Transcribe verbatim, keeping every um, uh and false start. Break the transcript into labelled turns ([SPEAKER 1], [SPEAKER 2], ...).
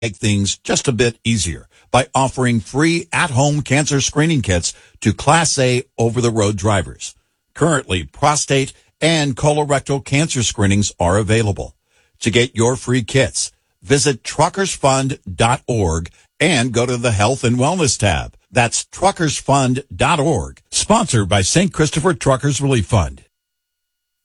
[SPEAKER 1] make things just a bit easier by offering free at-home cancer screening kits to Class A over-the-road drivers. Currently, prostate and colorectal cancer screenings are available. To get your free kits, visit truckers fund dot org and go to the Health and Wellness tab. That's truckers fund dot org, sponsored by Saint Christopher Truckers Relief Fund.